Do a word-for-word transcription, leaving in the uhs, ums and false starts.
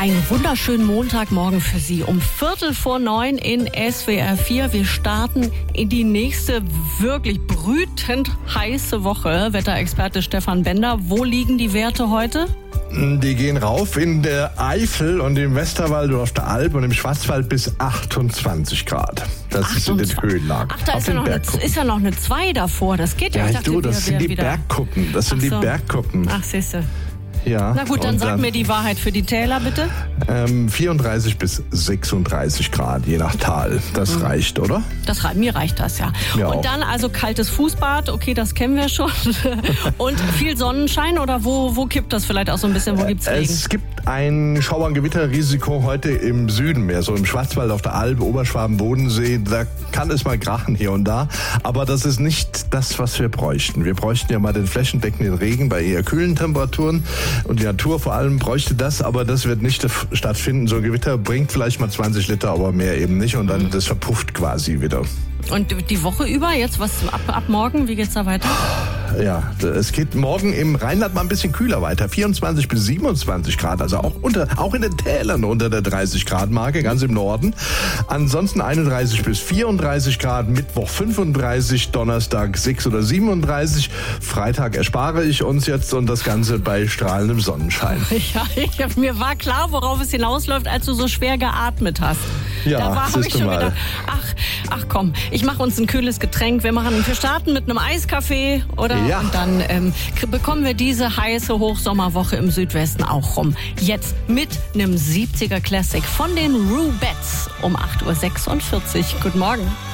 Einen wunderschönen Montagmorgen für Sie um Viertel vor neun in S W R vier. Wir starten in die nächste wirklich brütend heiße Woche. Wetterexperte Stefan Bender, wo liegen die Werte heute? Die gehen rauf in der Eifel und im Westerwald und auf der Alp und im Schwarzwald bis achtundzwanzig Grad. Das ist in den Höhenlagen. Ach, da ist ja, noch eine, ist ja noch eine zwei davor. Das geht ja. Ja, Ich dachte, du, das wir, sind wir die wieder... Bergkuppen. Das sind Ach so. die Bergkuppen. Ach, siehste. Ja. Na gut, dann sag dann, mir die Wahrheit für die Täler, bitte. Ähm, vierunddreißig bis sechsunddreißig Grad, je nach Tal. Das mhm. reicht, oder? Das, mir reicht das, ja. Mir und auch. Dann also kaltes Fußbad, okay, das kennen wir schon. Und viel Sonnenschein oder wo, wo kippt das vielleicht auch so ein bisschen? Wo gibt's Regen? Es gibt ein Schauer- und Gewitterrisiko heute im Süden mehr, so im Schwarzwald, auf der Alp, Oberschwaben, Bodensee. Da kann es mal krachen hier und da. Aber das ist nicht das, was wir bräuchten. Wir bräuchten ja mal den flächendeckenden Regen bei eher kühlen Temperaturen. Und die Natur vor allem bräuchte das, aber das wird nicht stattfinden. So ein Gewitter bringt vielleicht mal zwanzig Liter, aber mehr eben nicht. Und dann das verpufft quasi wieder. Und die Woche über, jetzt was ab, ab morgen, wie geht's da weiter? Ja, es geht morgen im Rheinland mal ein bisschen kühler weiter. vierundzwanzig bis siebenundzwanzig Grad, also auch unter, auch in den Tälern unter der dreißig Grad Marke, ganz im Norden. Ansonsten einunddreißig bis vierunddreißig Grad, Mittwoch fünfunddreißig, Donnerstag sechs oder siebenunddreißig. Freitag erspare ich uns jetzt und das Ganze bei strahlendem Sonnenschein. Ja, ich, mir war klar, worauf es hinausläuft, als du so schwer geatmet hast. Ja, da war, habe ich schon mal. gedacht, ach, ach komm, ich mache uns ein kühles Getränk. Wir machen, wir starten mit einem Eiskaffee, oder? Ja. Und dann ähm, bekommen wir diese heiße Hochsommerwoche im Südwesten auch rum. Jetzt mit einem siebziger Classic von den Rubettes um acht Uhr sechsundvierzig. Guten Morgen.